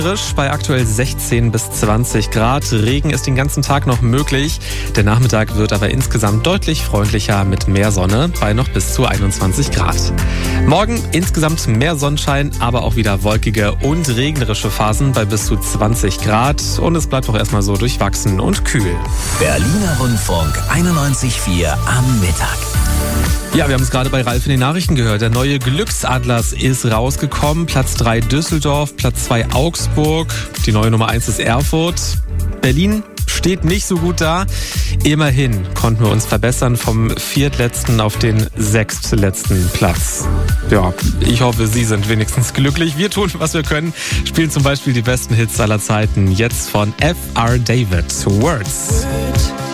Bei aktuell 16 bis 20 Grad. Regen ist den ganzen Tag noch möglich. Der Nachmittag wird aber insgesamt deutlich freundlicher mit mehr Sonne bei noch bis zu 21 Grad. Morgen insgesamt mehr Sonnenschein, aber auch wieder wolkige und regnerische Phasen bei bis zu 20 Grad. Und es bleibt auch erstmal so durchwachsen und kühl. Berliner Rundfunk 91,4 am Mittag. Ja, wir haben es gerade bei Ralf in den Nachrichten gehört. Der neue Glücksatlas ist rausgekommen. Platz 3 Düsseldorf, Platz 2 Augsburg. Die neue Nummer 1 ist Erfurt. Berlin steht nicht so gut da. Immerhin konnten wir uns verbessern vom viertletzten auf den sechstletzten Platz. Ja, ich hoffe, Sie sind wenigstens glücklich. Wir tun, was wir können. Spielen zum Beispiel die besten Hits aller Zeiten. Jetzt von F.R. David, Words.